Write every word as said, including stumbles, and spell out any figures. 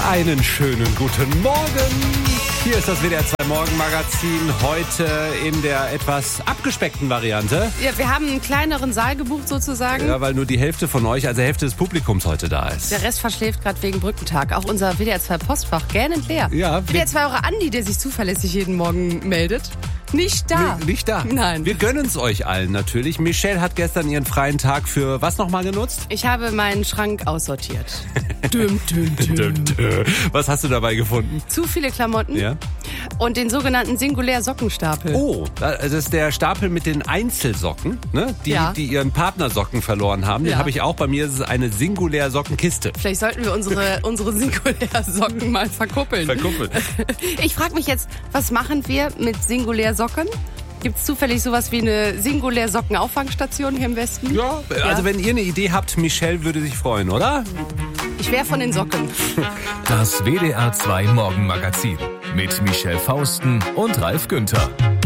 Einen schönen guten Morgen. Hier ist das W D R zwei Morgenmagazin, heute in der etwas abgespeckten Variante. Ja, wir haben einen kleineren Saal gebucht sozusagen. Ja, weil nur die Hälfte von euch, also die Hälfte des Publikums heute da ist. Der Rest verschläft gerade wegen Brückentag. Auch unser W D R zwei Postfach gähnend leer. Ja, W D R zwei Eure Andi, der sich zuverlässig jeden Morgen meldet. Nicht da. Nee, nicht da. Nein. Wir gönnen es euch allen natürlich. Michelle hat gestern ihren freien Tag für was nochmal genutzt? Ich habe meinen Schrank aussortiert. düm, düm, düm. Was hast du dabei gefunden? Zu viele Klamotten. Ja. Und den sogenannten Singulär-Sockenstapel. Oh, das ist der Stapel mit den Einzelsocken, ne? Die, Ja. die ihren Partnersocken verloren haben. Den Ja. habe ich auch. Bei mir ist es eine Singulär-Sockenkiste. Vielleicht sollten wir unsere, unsere Singulär-Socken mal verkuppeln. Verkuppelt. Ich frage mich jetzt, was machen wir mit Singulär-Socken? Gibt es zufällig sowas wie eine Singulär-Socken-Auffangstation hier im Westen? Ja, also wenn ihr eine Idee habt, Michelle würde sich freuen, oder? Ich wäre von den Socken. Das W D R zwei Morgenmagazin mit Michelle Fausten und Ralf Günther.